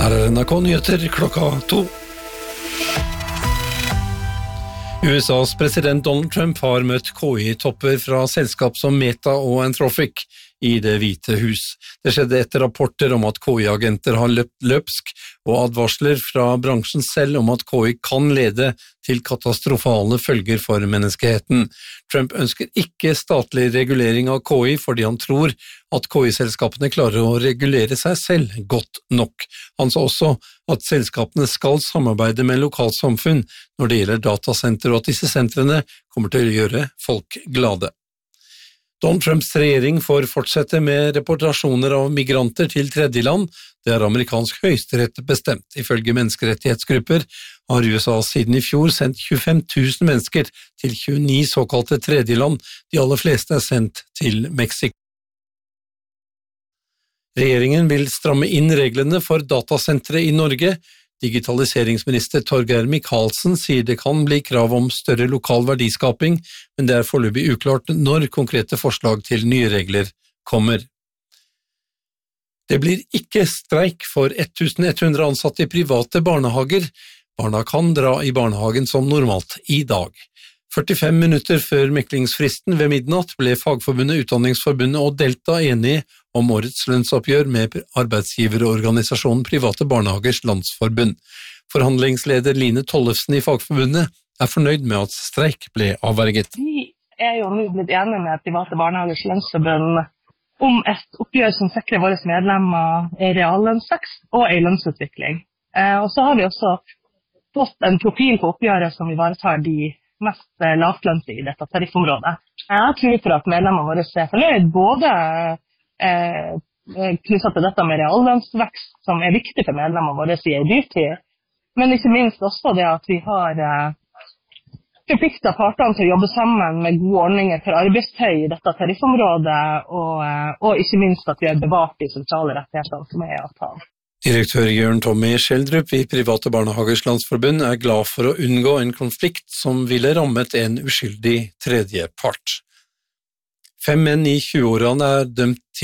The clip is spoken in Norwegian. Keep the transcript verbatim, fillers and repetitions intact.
Her er N R K Nyheter klokka to. U S A's president Donald Trump har møtt K I-topper fra selskap som Meta og Anthropic i Det hvite hus. Det skjedde etter rapporter om at K I-agenter har løpt løpsk, og advarsler fra bransjen selv om at K I kan lede til katastrofale følger for menneskeheten. Trump ønsker ikke statlig regulering av K I fordi han tror at K I-selskapene klarer å regulere seg selv godt nok. Han sa også at selskapene skal samarbeide med lokalsamfunn når det gjelder datasenter, og at disse sentrene kommer til å gjøre folk glade. Donald Trumps regjering får fortsette med reportasjoner av migranter til tredjeland. Det er amerikansk høyesterett bestemt. Ifølge menneskerettighetsgrupper har U S A siden i fjor sendt tjuefem tusen mennesker til tjueni såkalte tredjeland. De aller fleste er sendt til Mexico. Regjeringen vil stramme inn reglene for datasentre i Norge. Digitaliseringsminister Torgeir Micaelsen sier det kan bli krav om større lokal verdiskaping, men det er foreløpig uklart når konkrete forslag til nye regler kommer. Det blir ikke streik for tusen ett hundre ansatte i private barnehager. Barna kan dra i barnehagen som normalt i dag. førtifem minutter før meklingsfristen ved midnatt ble Fagforbundet, Utdanningsforbundet og Delta enige om årets lønnsoppgjør med arbeidsgiverorganisasjonen Private Barnehagers Landsforbund. Forhandlingsleder Line Tollefsen i Fagforbundet er fornøyd med at streik ble avverget. Vi er jo nå blitt enige med Private Barnehagers Landsforbund om et oppgjør som sikrer våre medlemmer en reallønnsvekst og en lønnsutvikling. Og så har vi også fått en profil på oppgjøret som ivaretar de mest lavtlønte i dette tariffområdet. Jeg tror for at medlemmene våre er fornøyd, både eh, knyttet til dette med reallønnsvekst, som er viktig for medlemmene våre i en dyrtid, men ikke minst også det at vi har eh, forpliktet partene til å jobbe sammen med gode ordninger for arbeidstøy i dette tariffområdet, og, eh, og ikke minst at vi har bevart de sentrale rettighetene som er i avtalen. Direktør Jørn Tommy Schjelderup i Private Barnehagers Landsforbund er glad for å unngå en konflikt som ville rammet en uskyldig tredjepart. Fem menn i tjueårene er dømt til